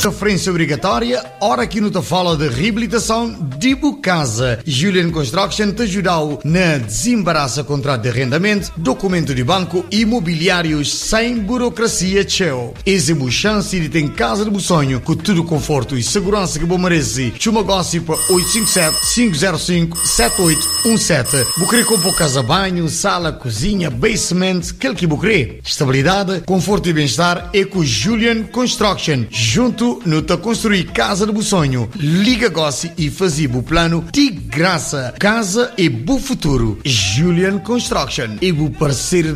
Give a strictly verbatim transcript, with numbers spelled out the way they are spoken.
Referência obrigatória, hora que não te fala de reabilitação de casa. Julian Construction te ajudou na desembaraça contrato de arrendamento, documento de banco e imobiliários sem burocracia. Tchau. Esse é a chance de ter casa de sonho com todo o conforto e segurança que você merece. Chama gossip oito cinco sete, cinco zero cinco, sete oito um sete. Bucre com casa banho, sala, cozinha, basement, aquele que bucre. Estabilidade, conforto e bem-estar é com Julian Construction. Junto no te construir casa de sonho. Liga Gossi e fazia o plano de graça. Casa e bom futuro. Julian Construction. E o parceiro